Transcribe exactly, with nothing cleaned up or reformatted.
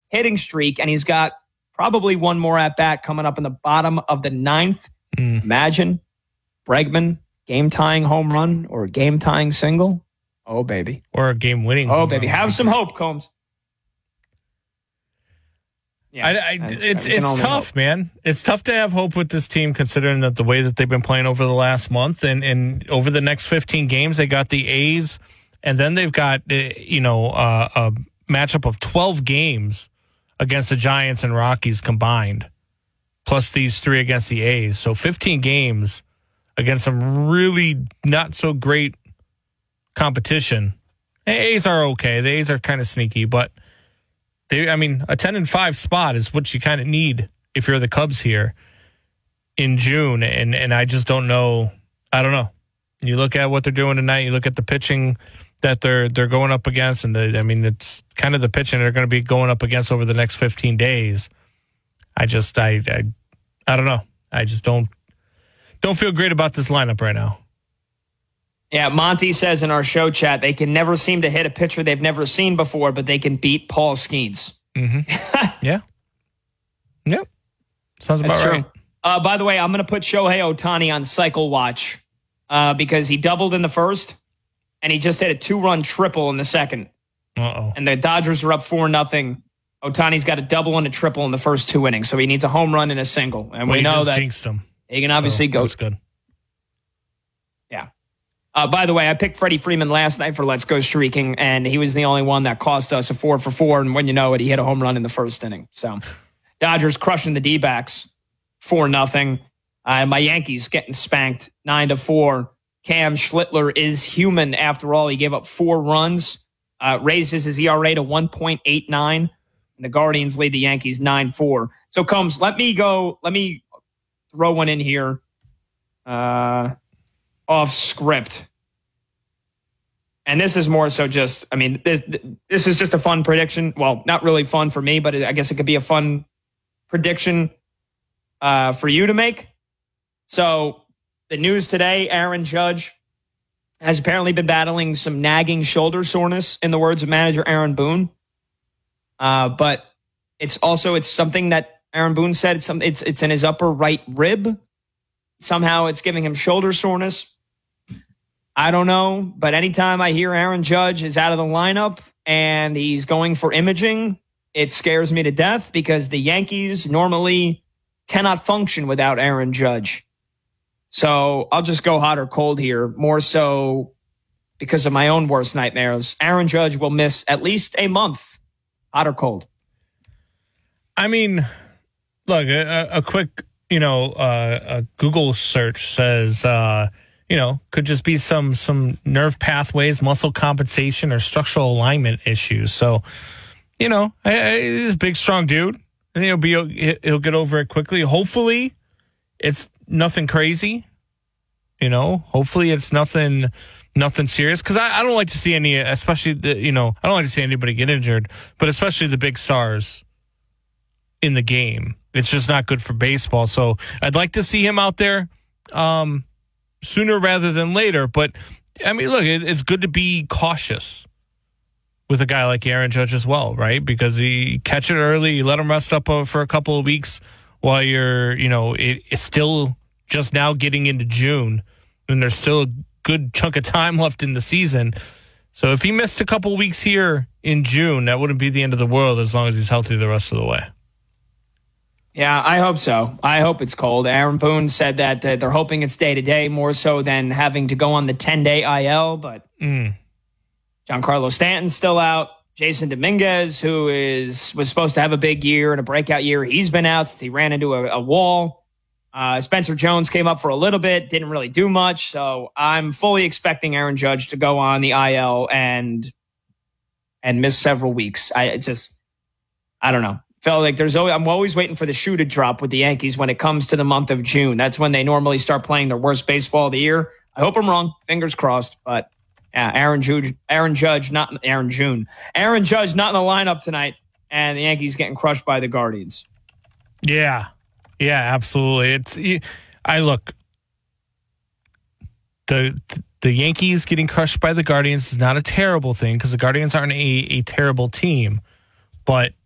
hitting streak, and he's got probably one more at bat coming up in the bottom of the ninth. Mm. Imagine Bregman game-tying home run or game-tying single. Oh, baby. Or a game-winning. Oh, baby. Run. Have some hope, Combs. Yeah, I, I, it's it's tough, hope. man. It's tough to have hope with this team considering that the way that they've been playing over the last month and, and over the next fifteen games, they got the A's, and then they've got, you know, uh, a matchup of twelve games against the Giants and Rockies combined, plus these three against the A's. So fifteen games against some really not so great competition. The A's are okay. The A's are kind of sneaky, but They, I mean, a ten and five spot is what you kind of need if you're the Cubs here in June, and and I just don't know. I don't know. You look at what they're doing tonight. You look at the pitching that they're they're going up against, and the, I mean, it's kind of the pitching they're going to be going up against over the next fifteen days. I just, I, I, I don't know. I just don't don't feel great about this lineup right now. Yeah, Monty says in our show chat, they can never seem to hit a pitcher they've never seen before, but they can beat Paul Skeens. Mm-hmm. yeah. Yep. Sounds about right. Uh, by the way, I'm going to put Shohei Ohtani on cycle watch uh, because he doubled in the first, and he just hit a two-run triple in the second. Uh-oh. And the Dodgers are up four nothing. Ohtani's got a double and a triple in the first two innings, so he needs a home run and a single. And well, we know that jinxed him. He can obviously so go. That's good. Yeah. Uh, by the way, I picked Freddie Freeman last night for Let's Go Streaking, and he was the only one that cost us a four for four. And when you know it, he hit a home run in the first inning. So Dodgers crushing the D-backs four nothing. Uh, my Yankees getting spanked nine to four. Cam Schlittler is human after all. He gave up four runs, uh, raises his E R A to one point eight nine. And the Guardians lead the Yankees nine four. So Combs, let me go. Let me throw one in here. Uh, off script. And this is more so just, I mean, this, this is just a fun prediction. Well, not really fun for me, but I guess it could be a fun prediction uh, for you to make. So the news today, Aaron Judge has apparently been battling some nagging shoulder soreness, in the words of manager Aaron Boone. Uh, but it's also, it's something that Aaron Boone said, it's, some, it's, it's in his upper right rib. Somehow it's giving him shoulder soreness. I don't know, but anytime I hear Aaron Judge is out of the lineup and he's going for imaging, it scares me to death because the Yankees normally cannot function without Aaron Judge. So I'll just go hot or cold here, more so because of my own worst nightmares. Aaron Judge will miss at least a month, hot or cold. I mean, look, a, a quick, you know, uh, a Google search says, uh, you know, could just be some some nerve pathways, muscle compensation, or structural alignment issues. So, you know, I, I, he's a big, strong dude. I think he'll be he'll get over it quickly. Hopefully, it's nothing crazy. You know, hopefully it's nothing nothing serious. Because I, I don't like to see any, especially the, you know, I don't like to see anybody get injured, but especially the big stars in the game. It's just not good for baseball. So I'd like to see him out there. Um, Sooner rather than later. But, I mean, look, it, it's good to be cautious with a guy like Aaron Judge as well, right? Because you catch it early, you let him rest up uh, for a couple of weeks while you're, you know, it, it's still just now getting into June, and there's still a good chunk of time left in the season. So if he missed a couple of weeks here in June, that wouldn't be the end of the world as long as he's healthy the rest of the way. Yeah, I hope so. I hope it's cold. Aaron Boone said that uh, they're hoping it's day-to-day more so than having to go on the ten-day I L, but mm. Giancarlo Stanton's still out. Jason Dominguez, who is was supposed to have a big year and a breakout year, he's been out since he ran into a, a wall. Uh, Spencer Jones came up for a little bit, didn't really do much, so I'm fully expecting Aaron Judge to go on the I L and and miss several weeks. I just, I don't know. Felt like there's always, I'm always waiting for the shoe to drop with the Yankees when it comes to the month of June. That's when they normally start playing their worst baseball of the year. I hope I'm wrong. Fingers crossed. But yeah, Aaron Judge, Aaron Judge, not Aaron June. Aaron Judge not in the lineup tonight, and the Yankees getting crushed by the Guardians. Yeah, yeah, absolutely. It's I look the the Yankees getting crushed by the Guardians is not a terrible thing because the Guardians aren't a, a terrible team, but